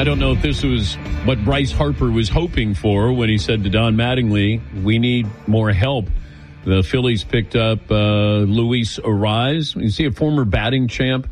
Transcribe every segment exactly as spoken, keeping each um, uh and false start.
I don't know if this was what Bryce Harper was hoping for when he said to Don Mattingly, we need more help. The Phillies picked up uh, Luis Arraez. You see a former batting champ.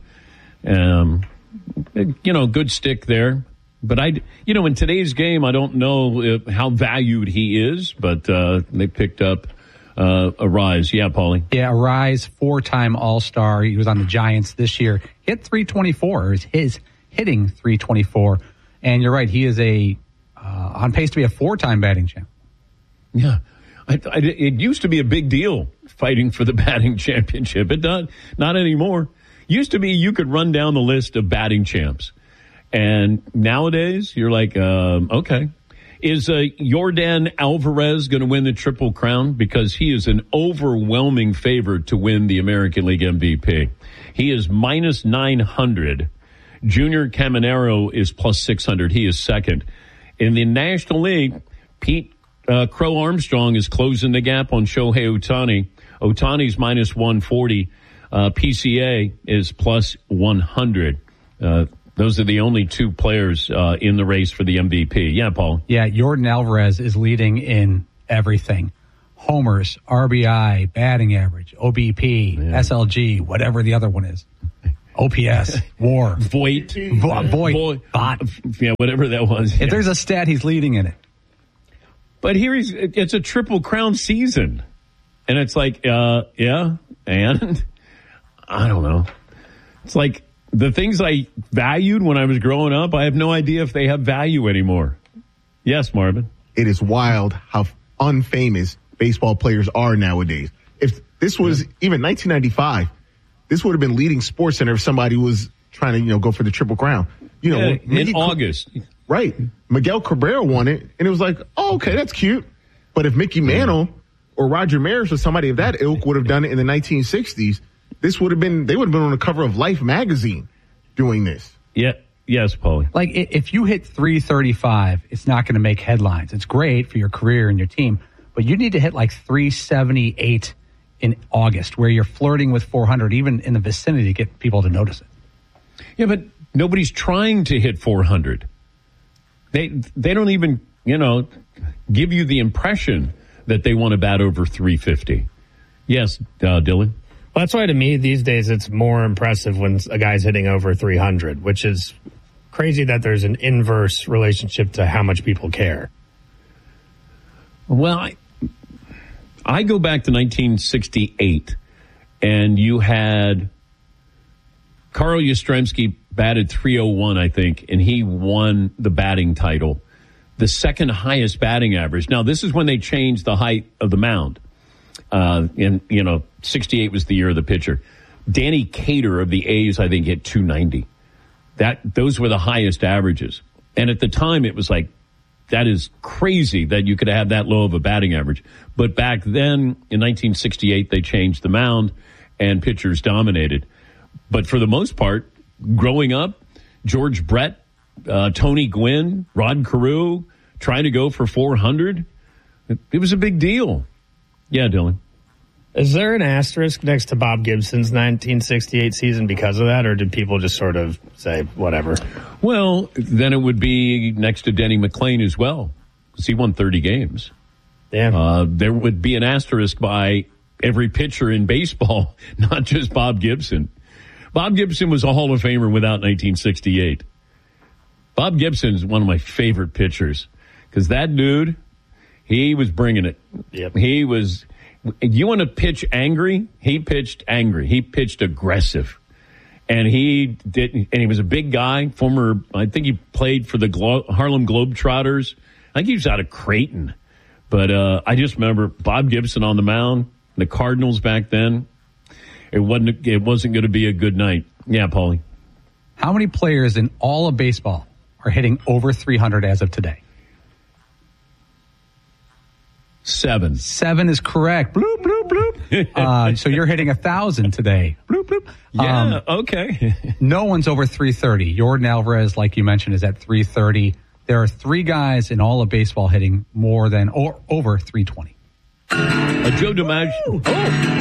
Um, you know, good stick there. But, I, you know, in today's game, I don't know if, how valued he is, but uh, they picked up uh, Arraez. Yeah, Paulie? Yeah, Arraez, four-time All-Star. He was on the Giants this year. Hit three twenty-four. Is his hitting three twenty-four. And you're right, he is a uh, on pace to be a four-time batting champ. Yeah. I, I, it used to be a big deal fighting for the batting championship. It not, not anymore. Used to be you could run down the list of batting champs. And nowadays, you're like, um, okay. Is uh, Yordan Alvarez going to win the Triple Crown? Because he is an overwhelming favorite to win the American League M V P. He is minus nine hundred. Junior Caminero is plus six hundred. He is second. In the National League, Pete uh, Crow Armstrong is closing the gap on Shohei Ohtani. Ohtani's minus one forty. Uh, P C A is plus one hundred. Uh, Those are the only two players uh, in the race for the M V P. Yeah, Paul. Yeah, Yordan Alvarez is leading in everything. Homers, R B I, batting average, O B P, yeah. S L G, whatever the other one is. O P S, WAR. Voit. Vo- Voit. Voit. Bot. Yeah, whatever that was. If yeah. there's a stat, he's leading in it. But here he's, it's a Triple Crown season. And it's like, uh, yeah, and I don't know. It's like, the things I valued when I was growing up, I have no idea if they have value anymore. Yes, Marvin. It is wild how unfamous baseball players are nowadays. If this was even nineteen ninety-five, this would have been leading SportsCenter if somebody was trying to, you know, go for the Triple Crown. You know, yeah, in Mickey, August. Right. Miguel Cabrera won it, and it was like, oh, okay, that's cute. But if Mickey Mantle or Roger Maris or somebody of that ilk would have done it in the nineteen sixties, this would have been, they would have been on the cover of Life magazine doing this. Yeah. Yes, Paulie. Like, if you hit three thirty-five, it's not going to make headlines. It's great for your career and your team, but you need to hit like three seventy-eight in August, where you're flirting with four hundred, even in the vicinity, to get people to notice it. Yeah, but nobody's trying to hit four hundred. They, they don't even, you know, give you the impression that they want to bat over three fifty. Yes, uh, Dylan? Well, that's why to me these days it's more impressive when a guy's hitting over three hundred, which is crazy that there's an inverse relationship to how much people care. Well, I, I go back to nineteen sixty-eight, and you had Carl Yastrzemski batted three oh one, I think, and he won the batting title, the second highest batting average. Now, this is when they changed the height of the mound. Uh, and, you know, sixty-eight was the year of the pitcher. Danny Cater of the A's, I think, hit two ninety. That, those were the highest averages. And at the time, it was like, that is crazy that you could have that low of a batting average. But back then, in nineteen sixty-eight, they changed the mound and pitchers dominated. But for the most part, growing up, George Brett, uh, Tony Gwynn, Rod Carew, trying to go for four hundred, it, it was a big deal. Yeah, Dylan. Is there an asterisk next to Bob Gibson's nineteen sixty-eight season because of that, or did people just sort of say, whatever? Well, then it would be next to Denny McLain as well, because he won thirty games. Yeah. Uh, there would be an asterisk by every pitcher in baseball, not just Bob Gibson. Bob Gibson was a Hall of Famer without nineteen sixty-eight. Bob Gibson is one of my favorite pitchers, because that dude, he was bringing it. Yep. He was, you want to pitch angry? He pitched angry. He pitched aggressive. And he did, and he was a big guy, former, I think he played for the Glo- Harlem Globetrotters. I think he was out of Creighton. But uh, I just remember Bob Gibson on the mound, the Cardinals back then. It wasn't, it wasn't going to be a good night. Yeah, Paulie. How many players in all of baseball are hitting over three hundred as of today? Seven. Seven is correct. Bloop, bloop, bloop. uh, so you're hitting a thousand today. Bloop, bloop. Yeah, um, okay. No one's over three thirty. Yordan Alvarez, like you mentioned, is at three thirty. There are three guys in all of baseball hitting more than or over three twenty. Uh, Joe DiMaggio. Oh.